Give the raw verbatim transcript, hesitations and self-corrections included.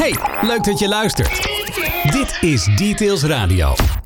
Hey, leuk dat je luistert. Dit is Details Radio.